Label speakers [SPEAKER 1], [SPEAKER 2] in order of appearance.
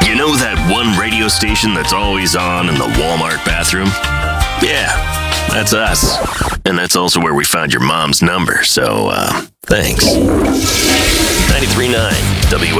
[SPEAKER 1] You know that one radio station that's always on in the Walmart bathroom? Yeah, that's us. And that's also where we found your mom's number, so, thanks. 93.9 W.